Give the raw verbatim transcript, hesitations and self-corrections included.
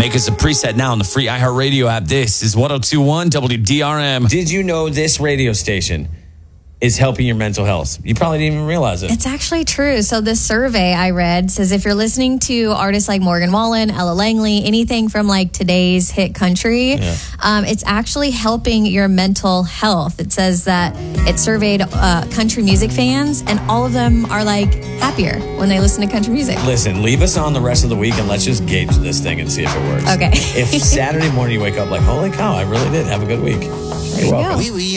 Make us a preset now on the free iHeartRadio app. This is one oh two point one W D R M. Did you know this radio station is helping your mental health? You probably didn't even realize it. It's actually true. So this survey I read says if you're listening to artists like Morgan Wallen, Ella Langley, anything from like today's hit country, yeah. um, it's actually helping your mental health. It says that it surveyed uh, country music fans, and all of them are like happier when they listen to country music. Listen, leave us on the rest of the week and let's just gauge this thing and see if it works. Okay. If Saturday morning you wake up like, holy cow, I really did have a good week. There You're welcome. Go.